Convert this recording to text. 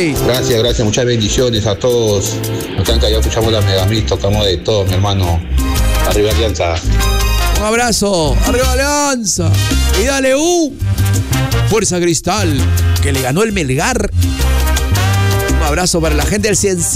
Rey. Gracias, muchas bendiciones a todos. Nos están callados, escuchamos la Megamix, tocamos de todo, mi hermano. Arriba Alianza. Un abrazo. Arriba Alianza. Y dale Fuerza Cristal, que le ganó el Melgar. Un abrazo para la gente del 100.